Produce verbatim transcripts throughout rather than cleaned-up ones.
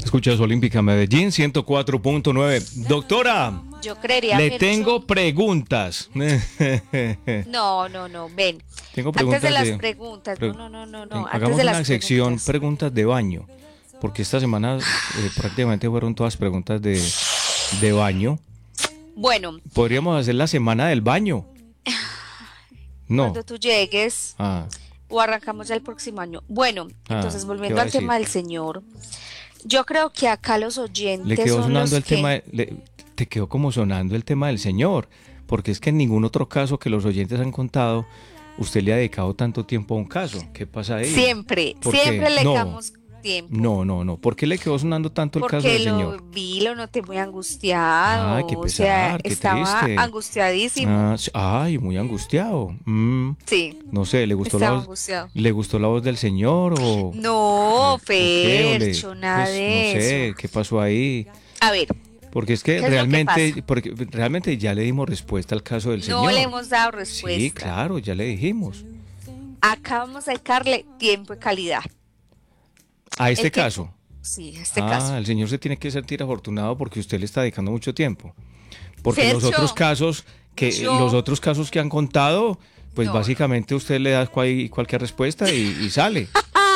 Escuchas Olímpica Medellín ciento cuatro punto nueve. Doctora, Yo creería le que tengo yo- preguntas. No, no, no, ven. Tengo Antes de preguntas las de... preguntas, pre- no, no, no, no, ten- no, antes hagamos de una las sección preguntas. preguntas de baño, porque esta semana eh, prácticamente fueron todas preguntas de, de baño. Bueno, Podríamos hacer la semana del baño. No. cuando tú llegues Ah, o arrancamos ya el próximo año. Bueno, ah, entonces ¿qué volviendo va a al tema decir? del señor, yo creo que acá los Le oyentes quedó son sonando los el que... tema, de- le- te quedó como sonando el tema del Señor, porque es que en ningún otro caso que los oyentes han contado, usted le ha dedicado tanto tiempo a un caso. ¿Qué pasa ahí? Siempre, ¿Por qué? siempre le No, damos tiempo. no, no, no. ¿Por qué le quedó sonando tanto el caso Porque del lo Señor? vi, lo noté muy angustiado, Ay, qué o sea, pesar, qué estaba triste. angustiadísimo. Ah, sí, ay, muy angustiado. Mm, Sí, no sé, ¿le gustó la estaba voz, angustiado. le gustó la voz del Señor o, No, o qué? O le, Fercho, nada pues, no de eso. sé, ¿qué pasó ahí? A ver, Porque es que ¿qué es lo que realmente, pasa? porque realmente ya le dimos respuesta al caso del No le Señor. hemos dado Sí, respuesta. claro, ya le dijimos. Acá vamos a dedicarle tiempo y calidad. A este El tiempo, caso. sí, este Ah, caso. el Señor se tiene que sentir afortunado porque usted le está dedicando mucho tiempo. Porque los otros Fercho, casos que yo, los otros casos que han contado, pues no, no. básicamente usted le da cual- cualquier respuesta y, y sale.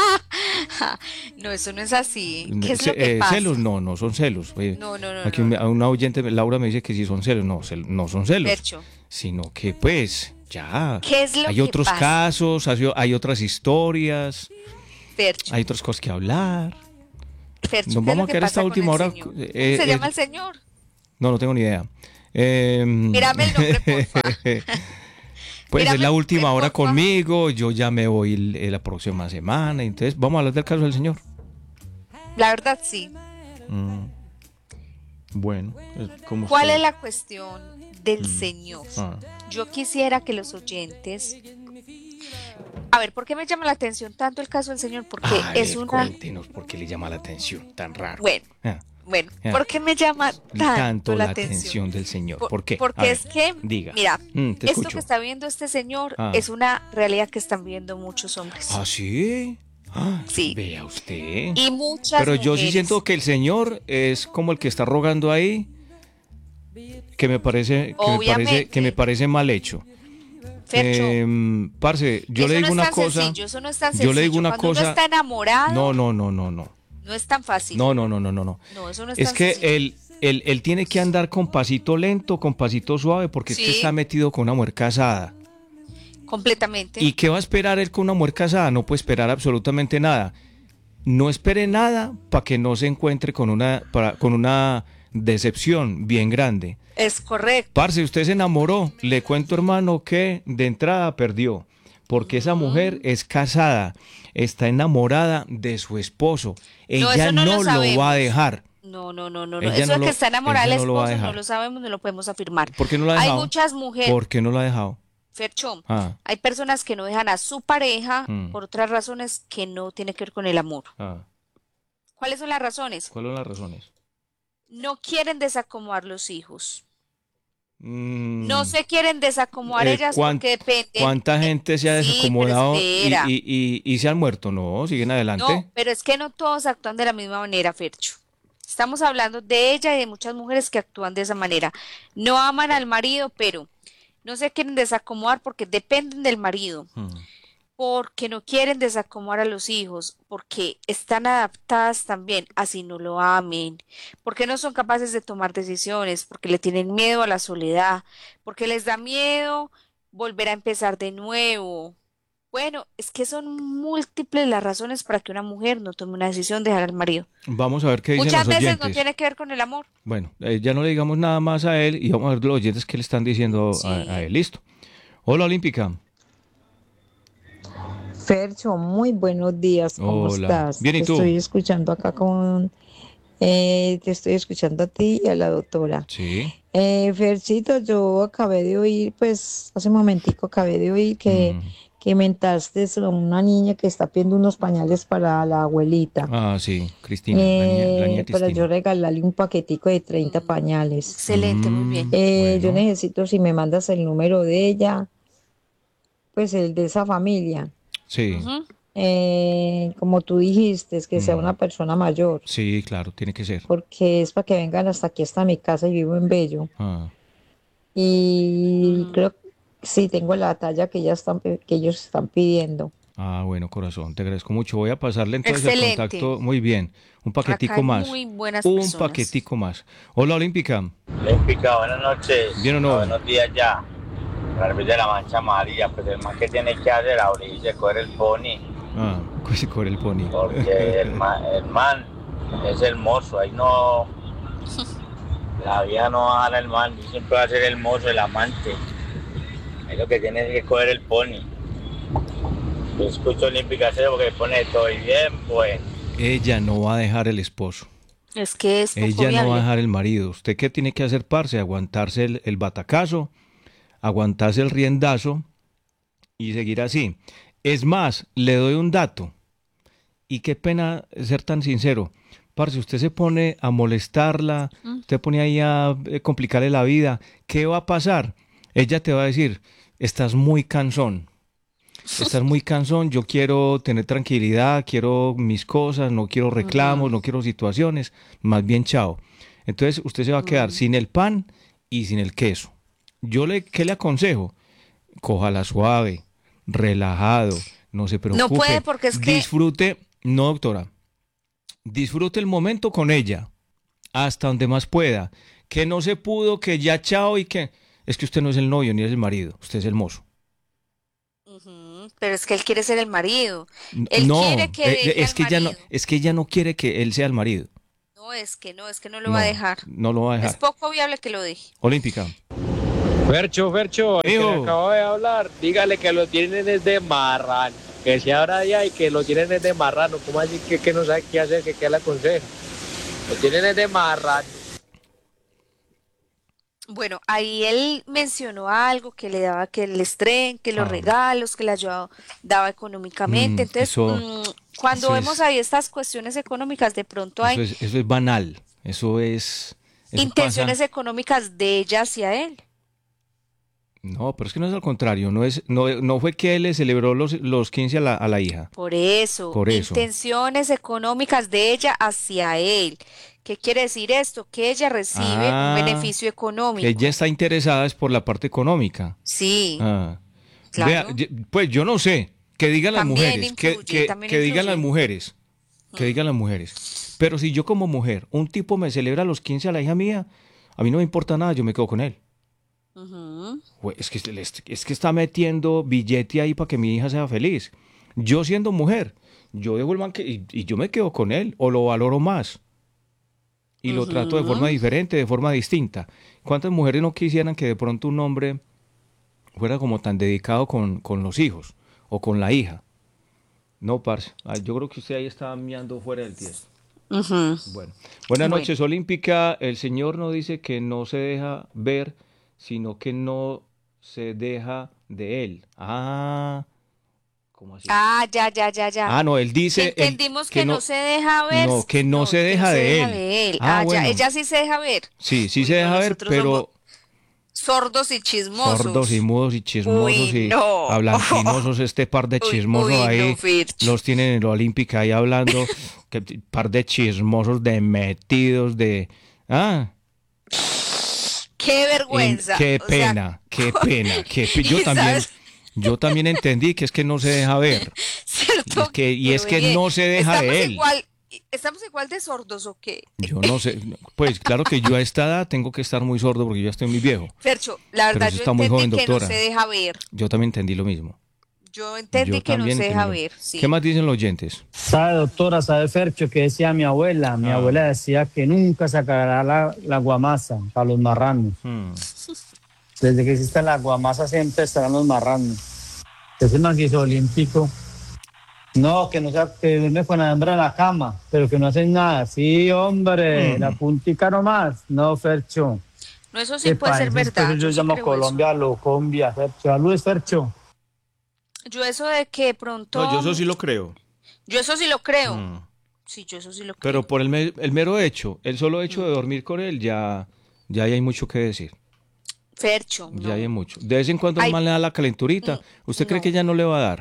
No, eso no es así. ¿Qué es Ce- lo que eh, pasa? celos, no, no son celos. Eh, No, no, no, Aquí no, un- no. a una oyente, Laura me dice que sí son celos. No, cel- no son celos, Fercho, sino que pues ya ¿qué es lo hay que otros pasa? casos, hay, hay otras historias, Fercho, hay otras cosas que hablar. Fercho, Nos ¿qué es vamos lo a que quedar esta pasa con última el hora. Señor? ¿Cómo eh, se eh, llama el Señor? no, no tengo ni idea. Eh, Mírame el nombre, porfa. pues es Mírame la el última nombre, hora porfa. conmigo, yo ya me voy el- eh, la próxima semana, entonces vamos a hablar del caso del Señor. La verdad, sí. Mm, bueno, es como ¿Cuál usted. es la cuestión del Mm, Señor? ah, Yo quisiera que los oyentes... A ver, ¿por qué me llama la atención tanto el caso del Señor? Porque A es ver, una... cuéntenos por qué le llama la atención, tan raro. Bueno, Ah, bueno, ah, ¿por qué me llama tanto tanto la la atención? atención del Señor. Por- ¿Por qué? A porque ver, es que, diga. mira, Mm, te esto escucho. que está viendo este señor Ah. es una realidad que están viendo muchos hombres. ¿Ah, sí? Ah, Sí. vea usted. Y muchas Pero yo sí mujeres. siento que el Señor es como el que está rogando ahí, que me parece, que me parece, Obviamente. que me parece mal hecho. Fercho, Eh, parce, yo eso le no digo es una tan cosa. sencillo, eso no es tan Yo sencillo. le digo una Cuando uno cosa. está enamorado, No, no, no, no, no. no es tan fácil. No, no, no, no, no, no. No, eso no es, Es tan que sencillo. él, él, él tiene que andar con pasito lento, con pasito suave, porque es que Sí. está metido con una mujer casada. Completamente. ¿Y qué va a esperar él con una mujer casada? No puede esperar absolutamente nada. No espere nada para que no se encuentre con una, para, con una decepción bien grande. Es correcto. Parce, usted se enamoró. Le cuento, hermano, que de entrada perdió. Porque esa mujer es casada, está enamorada de su esposo. Ella eso no no, lo lo va a sabemos. dejar. No, no, no, no, no. Ella Eso no de lo- que está enamorada ella del no lo va a esposo, no dejar. lo sabemos, no lo podemos afirmar. ¿Por qué no la ha Hay dejado? muchas mujeres, ¿Por qué no la ha dejado? Fercho, Ah, hay personas que no dejan a su pareja Mm. por otras razones que no tienen que ver con el amor. ah. ¿Cuáles son las razones? ¿Cuáles son las razones? No quieren desacomodar los hijos. Mm, No se quieren desacomodar eh, ellas ¿cuán- porque dependen. ¿Cuánta gente se ha Sí, pero desacomodado y, espera. y- y- y se han muerto? No, siguen adelante. No, pero es que no todos actúan de la misma manera, Fercho. Estamos hablando de ella y de muchas mujeres que actúan de esa manera. No aman al marido, pero no se quieren desacomodar porque dependen del marido, Mm. porque no quieren desacomodar a los hijos, porque están adaptadas también, así no lo amen, porque no son capaces de tomar decisiones, porque le tienen miedo a la soledad, porque les da miedo volver a empezar de nuevo. Bueno, es que son múltiples las razones para que una mujer no tome una decisión de dejar al marido. Vamos a ver qué dicen Muchas los veces oyentes. no tiene que ver con el amor. Bueno, eh, ya no le digamos nada más a él y vamos a ver los oyentes que le están diciendo Sí. a, a él. Listo. Hola, Olímpica. Fercho, muy buenos días, ¿cómo Hola. estás? Bien, ¿y Te tú? estoy escuchando acá con, eh, te estoy escuchando a ti y a la doctora. Sí. Eh, Ferchito, yo acabé de oír, pues, hace un momentico acabé de oír que, Mm. que mentaste sobre una niña que está pidiendo unos pañales para la abuelita. Ah, sí, Cristina, la niña, la Eh, niña para Cristina. yo regalarle un paquetico de treinta pañales. Excelente, muy Mm, bien. Eh, Yo bueno. necesito, si me mandas el número de ella, pues el de esa familia. Sí. Ujú. eh, como tú dijiste, es que sea Mm, una persona mayor, sí, claro, tiene que ser. porque es para que vengan hasta aquí, hasta mi casa y vivo en Bello. Ah, Y Ujú. creo que sí, tengo la talla que, ya están, pe- que ellos están pidiendo. ah, bueno, corazón, te agradezco mucho. Voy a pasarle entonces el Excelente. contacto. Muy bien. Un Acá paquetico hay más. muy buenas Un personas. paquetico más. Hola, Olímpica. Olímpica, buenas noches, ¿Bien o o no? buenos días ya. Árbitro de la Mancha Amarilla, pues el man que tiene que hacer ahorita se coger el pony, Ah, pues con el pony. porque el man, el man es el mozo, ahí no, la vida no va a dar el man, siempre va a ser el mozo, el amante. Ahí lo que tiene es que coger el pony. Yo escucho Olímpica cero porque pone todo y bien, pues. Ella no va a dejar el esposo. Es que es poco Ella no va a viable. dejar el marido. ¿Usted qué tiene que hacer, parce? Aguantarse el, el batacazo, aguantarse el riendazo y seguir así. Es más, le doy un dato. Y qué pena ser tan sincero. Parce, usted se pone a molestarla, Mm. usted pone ahí a eh, complicarle la vida. ¿Qué va a pasar? Ella te va a decir, estás muy cansón. Estás muy cansón, yo quiero tener tranquilidad, quiero mis cosas, no quiero reclamos, Ujú, no quiero situaciones, más bien chao. Entonces usted se va a quedar mm. sin el pan y sin el queso. Yo le, ¿qué le aconsejo? Cójala suave, relajado, no se No puede preocupe, porque es que, disfrute, no doctora, disfrute el momento con ella, hasta donde más pueda. Que no se pudo, que ya chao y que... Es que usted no es el novio ni es el marido, usted es el mozo. ujú, pero es que él quiere ser el marido. N- Él quiere No, que eh, eh, deje es al que ella no, marido. es que ella no quiere que él sea el marido. No, es que no, es que no lo va a No, dejar. no lo va a Es dejar. poco viable que lo deje. Olímpica. Fercho, Fercho, el que le Hijo, acabo de hablar, dígale que lo tienen es de marrano, que se abra de y que lo tienen es de marrano, ¿cómo así que, que no sabe qué hacer, que qué le aconseja? Lo tienen es de marrano. Bueno, ahí él mencionó algo que le daba que el estrés, que los ah, regalos, que le ayudaba, daba económicamente. mm, Entonces, eso, mm, cuando eso vemos es, ahí estas cuestiones económicas, de pronto eso hay es, eso es banal. Eso es, eso pasa. intenciones económicas de ella hacia él. No, pero es que no es al contrario. No es, no, no fue que él le celebró los, los quince a la, a la hija. Por eso, Por eso. intenciones económicas de ella hacia él. ¿Qué quiere decir esto? Que ella recibe un Ah, beneficio que ella económico. está interesada es por la parte económica. Sí, Ah. Vea, claro. ye- pues yo no sé. Que digan las También mujeres, que, influye, que, también que digan las influye. mujeres, que Mm, digan las mujeres. Pero si yo como mujer, un tipo me celebra los quince a la hija mía, a mí no me importa nada, yo me quedo con él. ujú, Güey, Es que, es que está metiendo billete ahí para que mi hija sea feliz. Yo siendo mujer, yo dejo el man que, y, y yo me quedo con él, o lo valoro más, y lo trato de forma ujú. diferente, de forma distinta. ¿Cuántas mujeres no quisieran que de pronto un hombre fuera como tan dedicado con, con los hijos, o con la hija? No, parce, ah, yo creo que usted ahí está meando fuera del tiesto. Ujú. Bueno, buenas Bueno. noches, Olímpica. El Señor no dice que no se deja ver, sino que no se deja de Él. Ah, ¿cómo así? Ah, ya, ya, ya, ya. Ah, no, Él Que dice el, entendimos que que no no, se deja ver, no, s- que no no, se que no deja se de deja Él. de él. Ah, Ah, ya, bueno, ella sí se deja ver. sí, sí Uy, se no, deja ver, nosotros somos pero sordos y sordos y chismosos. mudos y chismosos Uy, y no. hablantinosos, este par de Uy, chismosos uy, no, ahí Firch. los tienen en la Olímpica ahí hablando, que par de chismosos de metidos de... Ah, Qué y vergüenza. qué O sea, pena, qué pena, qué pe- yo y también, sabes, yo también entendí que es que no se deja ver, y es ¿cierto? que, y Pero es que oye, no se deja estamos de él. igual, estamos igual de sordos o qué. Yo no sé, pues claro que yo a esta edad tengo que estar muy sordo porque yo ya estoy muy viejo, Fercho, la pero verdad eso yo está muy entendí joven, que no se doctora. deja ver. Yo también entendí lo mismo. Yo Yo entendí que no también se entendí deja lo mismo. ver, ¿Qué sí. más dicen los oyentes? Sabe, doctora, sabe, Fercho, que decía mi abuela. Mi Ah, abuela decía que nunca sacará la, la guamasa para los marranos. hmm. Desde que existe la guamasa siempre estarán los marranos. Ese maquizo olímpico. No, que no sea, que duerme con la hembra en la cama, pero que no hacen nada. Sí, hombre, la Hmm. puntica nomás. No, Fercho. No, eso sí ¿Qué puede ser país? verdad, Entonces yo yo sí llamo creo eso. Colombia, lo Colombia, Fercho. Saludos, Fercho. Yo eso de que de No, yo pronto, eso sí lo creo. yo eso sí lo creo. Hmm. Sí, yo eso sí lo Pero creo. por el, me- el mero hecho, el solo hecho Mm. de dormir con él, ya, ya ahí hay mucho que decir. Fercho, Ya hay no. mucho. De vez en cuando Ay, nomás le da la calenturita. mm, ¿Usted cree que no. ya no le va a dar?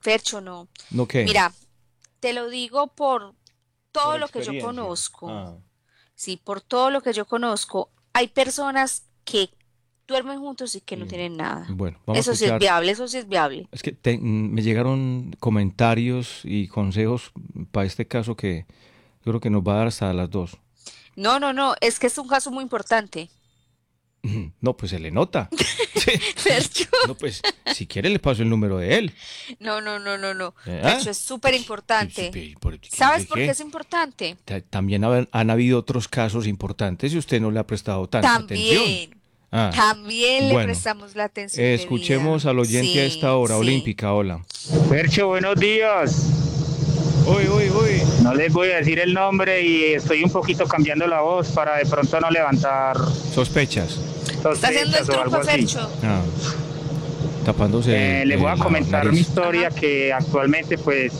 Fercho, no. ¿No qué? Mira, te lo digo por todo Por lo que yo experiencia. conozco. Ah, Sí, por todo lo que yo conozco, hay personas que duermen juntos y que no y tienen nada. bueno, vamos a Eso sí es escuchar. viable, eso sí es viable. Es que te- mm, me llegaron comentarios y consejos para este caso que yo creo que nos va a dar hasta las dos. No, no, no, es que es un caso muy importante. No, pues se le nota. Sí. Fercho. No, pues si quiere le paso el número de él. No, no, no, no, no. ¿Eh? Fercho, es súper importante. Sí, sí, ¿por qué? ¿Sabes ¿De por qué? qué es importante? Ta- También ha- han habido otros casos importantes y usted no le ha prestado tanta atención. También, Ah, también le bueno, prestamos la atención eh, debida. escuchemos al oyente a Sí, esta hora, sí. Olímpica, hola. Fercho, buenos días. Uy, uy, uy. No les voy a decir el nombre y estoy un poquito cambiando la voz para de pronto no levantar Sospechas. Está haciendo el sospechas o algo truco, así. Fercho. Ah, tapándose. Eh, les voy eh, a la comentar mi nariz. historia Ajá. que actualmente pues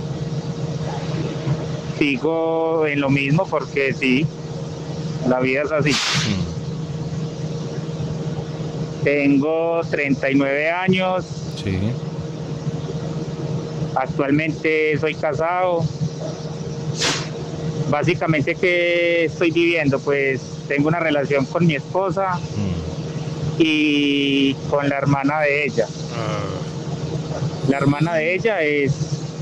sigo en lo mismo porque sí, la vida es así. Mm, Tengo treinta y nueve años, sí. actualmente soy casado. Básicamente, ¿qué estoy viviendo? Pues tengo una relación con mi esposa Mm. y con la hermana de ella. La hermana de ella es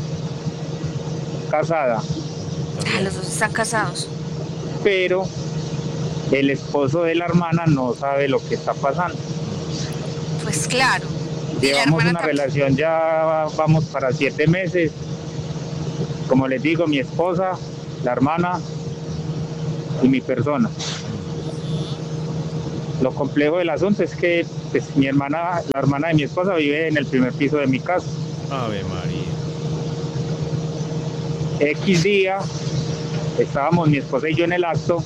casada, Ah, los dos están casados. pero el esposo de la hermana no sabe lo que está pasando. Pues claro. Y la Llevamos hermana una también. relación, ya vamos para siete meses. Como les digo, mi esposa, la hermana y mi persona. Lo complejo del asunto es que pues, mi hermana, la hermana de mi esposa vive en el primer piso de mi casa. Ave María. X día, estábamos mi esposa y yo en el acto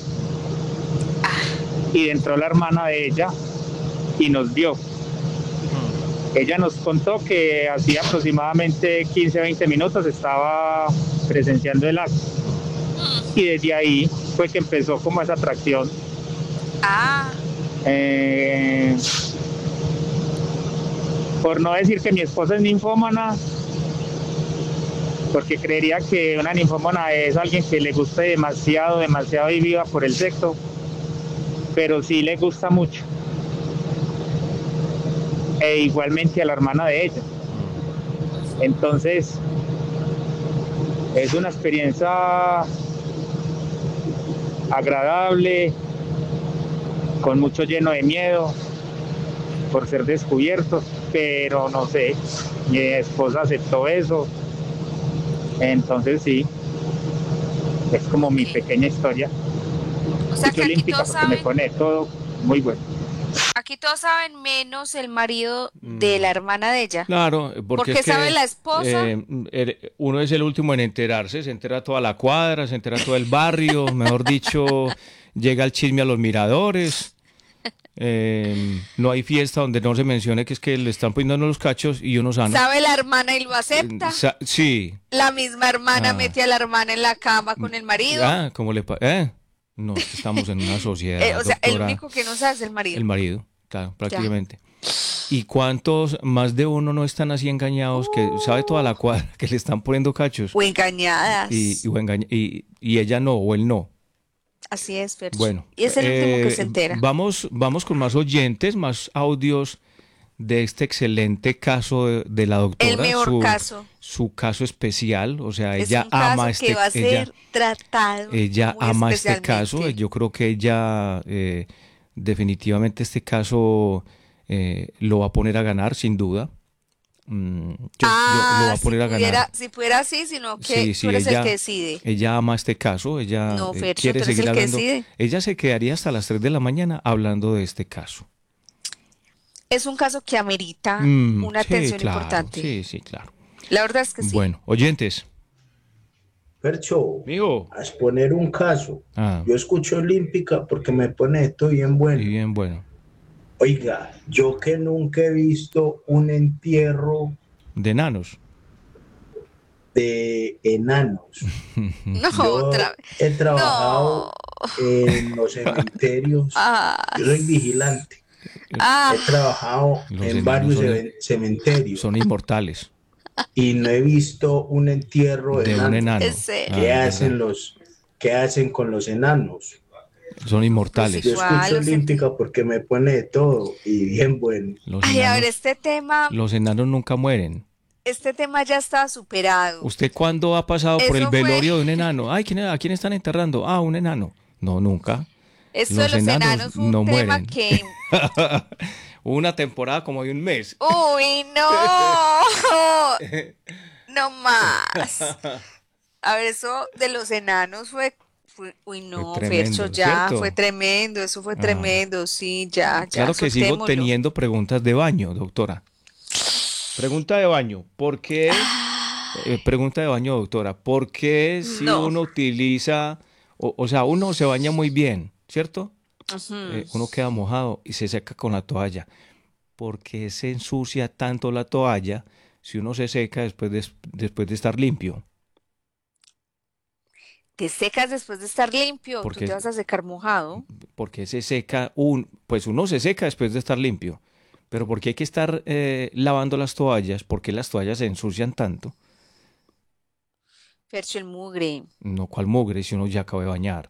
y entró la hermana de ella y nos vio. Ella nos contó que hacía aproximadamente quince a veinte minutos estaba presenciando el acto y desde ahí fue que empezó como esa atracción. Ah, Eh, por no decir que mi esposa es ninfómana, porque creería que una ninfómana es alguien que le guste demasiado, demasiado y viva por el sexo, pero sí le gusta mucho. E igualmente a la hermana de ella. Entonces, es una experiencia agradable, con mucho lleno de miedo por ser descubiertos, pero no sé, mi esposa aceptó eso. Entonces sí, es como mi pequeña historia. o sea Es que aquí olímpica todos porque me saben, pone todo muy bueno. aquí todos saben menos el marido de la hermana de ella. Claro, porque Porque es que sabe la esposa. eh, er- uno es el último en enterarse, se entera toda la cuadra, se entera todo el barrio, mejor dicho, llega el chisme a los miradores. Eh, no hay fiesta donde no se mencione que es que le están poniendo los cachos y uno sano. Sabe la hermana y lo acepta. Sa- sí. La misma hermana Ah. mete a la hermana en la cama con el marido. Ah, ¿cómo le pa- eh? No, es que estamos en una sociedad, Eh, o sea, el doctora. único que no sabe es el marido. El marido, claro, prácticamente. ¿Y cuántos más de uno no están así engañados que sabe toda la cuadra que le están poniendo cachos O engañadas. y, y, o engaña- y, y ella no o él no? Así es, Fercho. Bueno, Y es el último que eh, se entera. Vamos, vamos con más oyentes, más audios de este excelente caso de, de la doctora. El mejor su, caso. Su caso especial, o sea, Es ella un caso ama que este, va a ser ella, tratado ella muy ama este caso. especialmente. Yo creo que ella eh, definitivamente este caso eh, lo va a poner a ganar, sin duda. Mm, yo- yo- Ah, lo va a si poner a pudiera, ganar. si fuera así, sino que Sí, sí, tú eres ella, el que decide. ella ama este caso, ella No, eh, Fercho, quiere tú eres seguir el que hablando. decide. Ella se quedaría hasta las tres de la mañana hablando de este caso. Es un caso que amerita Mm, una sí, atención claro, importante. Sí, sí, claro. La verdad es que sí. Bueno, oyentes. Percho, Mijo. a exponer un caso. Ah, Yo escucho Olímpica porque me pone esto bien bueno. y bien, bueno. Oiga, yo que nunca he visto un entierro De enanos. de enanos. No, Yo otra vez. he trabajado No. en los cementerios. Ah, Yo soy vigilante. ah, He trabajado Los en enanos varios son- cemen- cementerios. Son inmortales. y no he visto un entierro de De un enanos. enano. Es serio. ¿Qué Ah, hacen verdad. los, qué hacen con los enanos? Son Pues inmortales. Yo igual, escucho los, en- Olímpica porque me pone de todo y bien bueno. Los ay, a ver, enanos, este tema, los enanos nunca mueren. este tema ya está superado. ¿Usted cuándo ha pasado por el Eso fue, velorio de un enano? Ay, ¿quién, ¿a quién están enterrando? Ah, un enano. No, nunca. esto de Los los enanos enanos fue un no tema mueren. que, Hubo una temporada como de un mes. uy, no, no más. A ver, eso de los enanos fue, fue- uy, Fue no, Fercho, tremendo, ya, fue ¿cierto? tremendo, eso fue Ah, tremendo, sí, ya, ya, claro que sigo soltémoslo. teniendo preguntas de baño, doctora. Pregunta de baño. ¿Por qué? eh, pregunta de baño, doctora. ¿Por qué si No. uno utiliza, o, o sea, uno se baña muy bien, ¿cierto? Ujú. Eh, uno queda mojado y se seca con la toalla. ¿Por qué se ensucia tanto la toalla si uno se seca después de, después de estar limpio? Te secas después de estar limpio, tú Porque, te vas a secar mojado. ¿por qué se seca un, pues uno se seca después de estar limpio? Pero ¿por qué hay que estar eh, lavando las toallas? ¿Por qué las toallas se ensucian tanto? Fercho, el mugre. No, cuál mugre si uno ya acaba de bañar.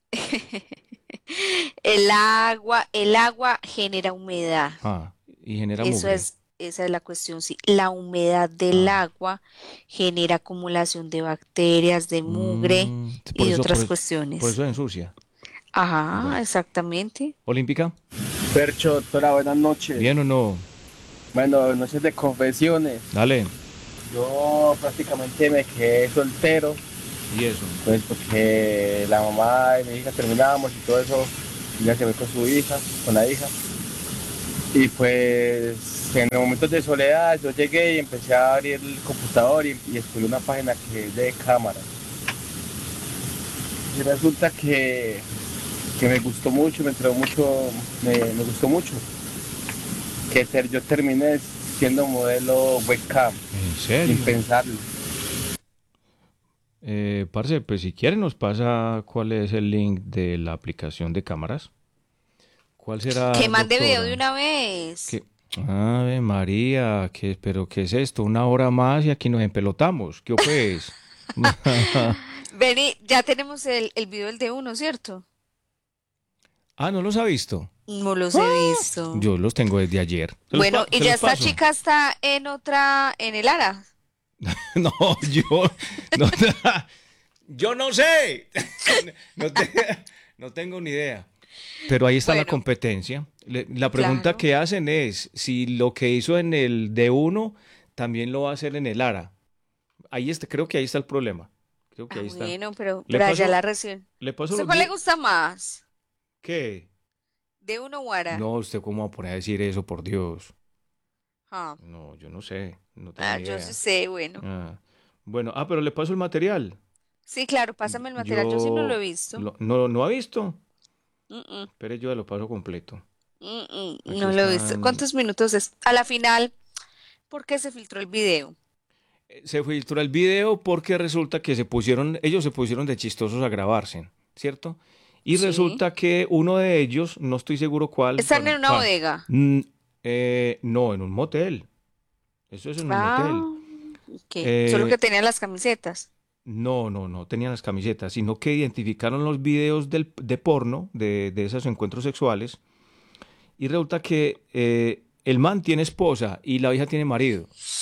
El agua, el agua genera humedad. Ah, y genera Eso mugre. es, esa es la cuestión, sí. La humedad del Ah. agua genera acumulación de bacterias, de mugre Mm, y por de eso, por, otras eso- por cuestiones. eso se ensucia. Ajá, Bueno. exactamente. ¿Olímpica? Percho, doctora, buenas noches. ¿Bien o no? Bueno, noches de confesiones. Dale. Yo prácticamente me quedé soltero, ¿Y eso? pues porque la mamá y mi hija terminamos y todo eso, y ya se ve con su hija, con la hija. Y pues en los momentos de soledad yo llegué y empecé a abrir el computador y, y descubrí una página que es de cámaras. Y resulta que, que me gustó mucho, me entró mucho, me, me gustó mucho. Que ter- yo terminé siendo modelo webcam, ¿En sin serio? pensarlo. Eh, parce, pues si quiere nos pasa cuál es el link de la aplicación de cámaras. ¿Cuál será, Que mande video de doctora? una vez. ¿Qué? Ave María, ¿qué, pero qué es esto? Una hora más y aquí nos empelotamos. ¿Qué pues? Vení, ya tenemos el, el video del de uno, ¿cierto? Ah, ¿no los ha visto? No los he visto. Yo los tengo desde ayer. ¿Se los Bueno, pa- y se ya los esta paso? chica está en otra, en el Ara. No, yo no, yo no sé. No, te- no tengo ni idea. Pero ahí está la Bueno, competencia. Le- La pregunta claro. que hacen es si lo que hizo en el D uno también lo va a hacer en el ARA. Ahí está, creo que ahí está el problema. Creo que Ah, ahí está. bueno, pero, Le pero allá paso, la recién. le paso ¿Usted los cuál le di- gusta más? ¿Qué? ¿De uno o Ara? No, usted cómo va a poner a decir eso, por Dios. Ah, No, yo no sé, no tengo ah, ni yo sí idea. sé, bueno. Ah, bueno, ah, pero le paso el material. Sí, claro, pásame el material. Yo sí no lo he Yo visto. lo- no, no ha visto. Mm, mm, Pero yo lo paso completo. mm, mm, Aquí no lo he visto. están. ¿Cuántos minutos es? A la final, ¿por qué se filtró el video? Eh, Se filtró el video porque resulta que se pusieron, ellos se pusieron de chistosos a grabarse, ¿cierto? Y Sí. resulta que uno de ellos, no estoy seguro cuál. Están bueno, en una cuál. bodega. Mm, eh, no, en un motel. Eso es en un Ah, motel. ok. Solo Eh, que tenían las camisetas. No, no, no tenían las camisetas, sino que identificaron los videos del, de porno, de, de esos encuentros sexuales, y resulta que eh, el man tiene esposa y la hija tiene marido,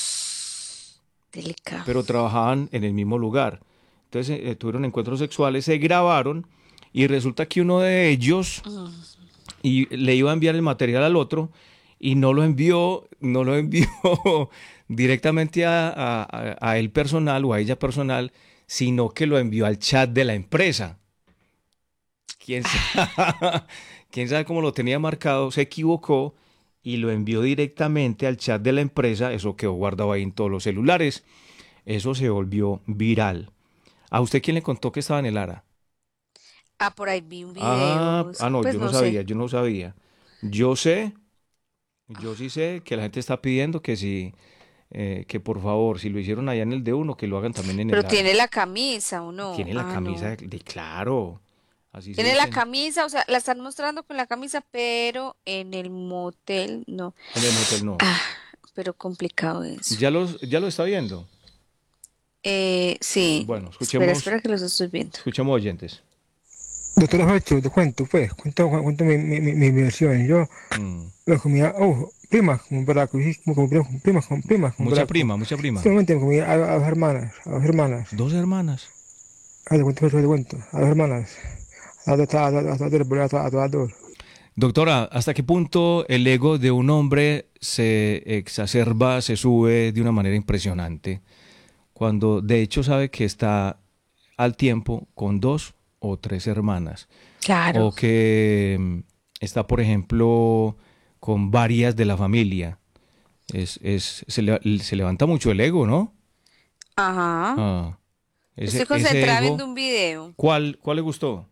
Delicado. pero trabajaban en el mismo lugar. Entonces eh, tuvieron encuentros sexuales, se grabaron, y resulta que uno de ellos Mm. y le iba a enviar el material al otro y no lo envió, no lo envió directamente a, a, a- a él personal o a ella personal, sino que lo envió al chat de la empresa. ¿Quién sabe, quién sabe cómo lo tenía marcado? Se equivocó y lo envió directamente al chat de la empresa. Eso quedó guardado ahí en todos los celulares. Eso se volvió viral. ¿A usted quién le contó que estaba en el ARA? Ah, por ahí vi un video. Ah, ah, no, Pues yo no no sabía, sé. yo no sabía. Yo sé, yo sí sé que la gente está pidiendo que si, eh, que por favor, si lo hicieron allá en el D uno, que lo hagan también en el Pero ARA. tiene la camisa, ¿o no? Tiene la Ah, camisa no. de, de- claro, así se Tiene la dicen. camisa, o sea, la están mostrando con la camisa, pero en el motel no. En el motel no. Ah, pero complicado eso. ¿Ya, los, ya lo está viendo? Eh, sí. Bueno, Espera, escuchemos, espera que los estoy viendo. escuchemos oyentes. Doctora Facho, te cuento, pues, cuento, cuento mi, mi, mi, mi versión. Yo Mm. me comía, oh, primas con braco, y como como primas con primas con primas con Mucha braco. prima, mucha prima. Solamente me comía a, a dos hermanas, a dos hermanas. Dos hermanas. A de cuento, a de cuento, a dos hermanas. A dos, a dos, a dos, a dos, a dos, a dos. Doctora, ¿hasta qué punto el ego de un hombre se exacerba, se sube de una manera impresionante cuando de hecho sabe que está al tiempo con dos o tres hermanas? Claro. O que mm, está, por ejemplo, con varias de la familia. Es, es, se, le- se levanta mucho el ego, ¿no? Ajá. Ah, ese, Estoy ese concentrada ego, viendo un video. ¿cuál, cuál le gustó?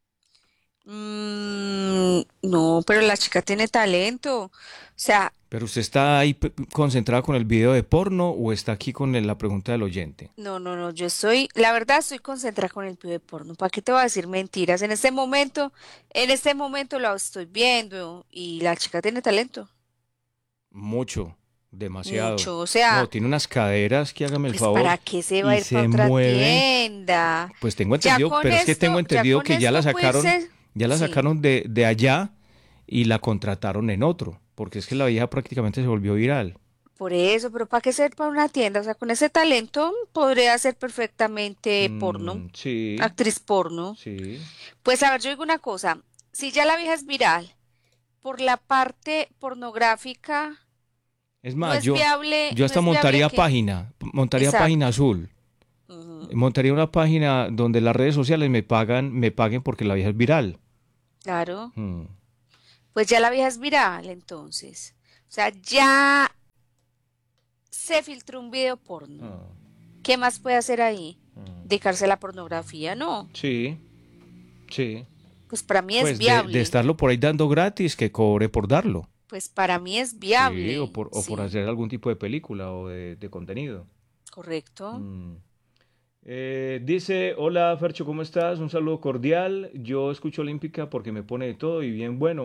Mm, no, pero la chica tiene talento. O sea, ¿Pero usted está ahí pe- concentrado con el video de porno o está aquí con el- la pregunta del oyente? no, no, no, yo estoy, la verdad estoy concentrada con el video de porno. ¿Para qué te voy a decir mentiras? En este momento, en este momento lo estoy viendo y la chica tiene talento. Mucho, demasiado. Mucho, o No, sea, tiene unas caderas que hágame el pues favor ¿para qué se va a y ir para se otra mueve. tienda? Pues tengo Ya entendido, con pero es que tengo esto, ya entendido con que ya la esto puede sacaron, ser. ya la Sí. sacaron de, de allá y la contrataron en otro, porque es que la vieja prácticamente se volvió viral. Por eso, pero ¿para qué ser para una tienda? O sea, con ese talento podría ser perfectamente porno, Mm, sí, actriz porno. sí. Pues a ver, yo digo una cosa, si ya la vieja es viral por la parte pornográfica, Es no más, es yo, viable, yo no hasta es viable montaría que... página, montaría página Exacto. azul. Ujú, Montaría una página donde las redes sociales me pagan, me paguen porque la vieja es viral. claro, Mm, pues ya la vieja es viral, entonces. O sea, ya se filtró un video porno. ah, ¿Qué más puede hacer ahí? ah. ¿Dedicarse a la pornografía? No. Sí, sí. Pues para mí es Pues de, de viable. estarlo por ahí dando gratis, que cobre por darlo. Pues para mí es Sí, o viable. por, o por Sí, hacer algún tipo de película o de, de contenido. correcto. Mm. Eh, dice, hola Fercho, ¿cómo estás? Un saludo cordial. Yo escucho Olímpica porque me pone de todo y bien bueno.